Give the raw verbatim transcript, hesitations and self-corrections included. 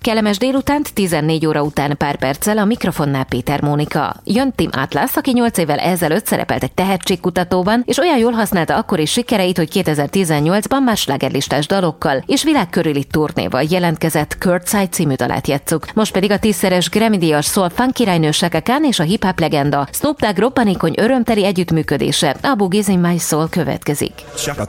Kellemes délutánt, tizennégy óra után pár perccel a mikrofonnál Péter Mónika. Jön Tim Atlas, aki nyolc évvel ezelőtt szerepelt egy tehetségkutatóban, és olyan jól használta akkor is sikereit, hogy kétezer-tizennyolcban már slágerlistás dalokkal és világkörüli turnéval jelentkezett. Courtside című dalát játsszuk. Most pedig a tízszeres Grammy-díjas soul-funk királynő Chaka Khan és a hip-hop legenda Snoop Dogg robbanékony örömteli együttműködése, A Boogie's in My Soul következik. Chaka